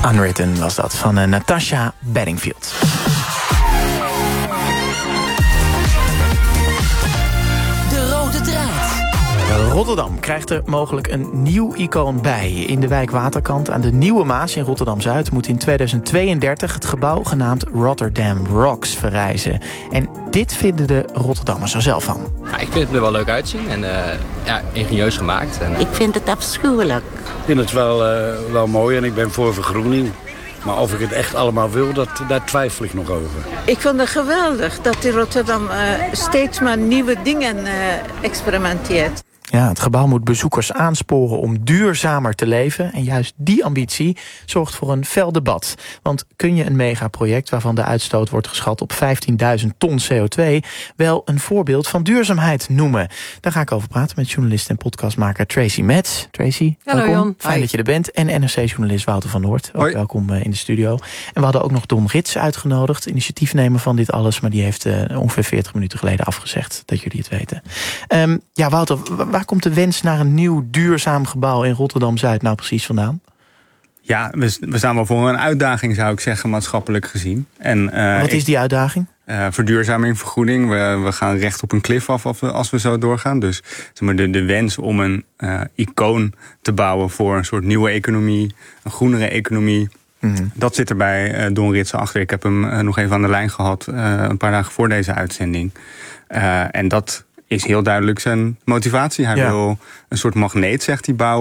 Unwritten was dat, van Natasha Bedingfield. De rode draad. Rotterdam krijgt er mogelijk een nieuw icoon bij. In de wijk Waterkant aan de Nieuwe Maas in Rotterdam-Zuid moet in 2032 het gebouw genaamd Rotterdam Rocks verrijzen. En dit vinden de Rotterdammers er zelf van. Ja, ik vind het er wel leuk uitzien en ingenieus gemaakt. Ik vind het afschuwelijk. Ik vind het wel mooi en ik ben voor vergroening. Maar of ik het echt allemaal wil, daar twijfel ik nog over. Ik vond het geweldig dat in Rotterdam steeds maar nieuwe dingen experimenteert. Ja, het gebouw moet bezoekers aansporen om duurzamer te leven. En juist die ambitie zorgt voor een fel debat. Want kun je een megaproject waarvan de uitstoot wordt geschat op 15.000 ton CO2... wel een voorbeeld van duurzaamheid noemen? Daar ga ik over praten met journalist en podcastmaker Tracy Metz. Tracy, hallo, welkom. Jan. Fijn dat je er bent. En NRC-journalist Wouter van Noord. Ook welkom in de studio. En we hadden ook nog Don Rits uitgenodigd, initiatiefnemer van dit alles. Maar die heeft ongeveer 40 minuten geleden afgezegd, dat jullie het weten. Ja, Wouter, waar komt de wens naar een nieuw duurzaam gebouw in Rotterdam-Zuid nou precies vandaan? Ja, we staan wel voor een uitdaging, zou ik zeggen, maatschappelijk gezien. En, wat is die uitdaging? Verduurzaming, vergroening. We gaan recht op een klif af als we zo doorgaan. Dus zeg maar, de wens om een icoon te bouwen voor een soort nieuwe economie, een groenere economie. Mm-hmm. Dat zit er bij Don Ritsen achter. Ik heb hem nog even aan de lijn gehad een paar dagen voor deze uitzending. En dat is heel duidelijk zijn motivatie. Hij wil een soort magneet, zegt hij, bouwen.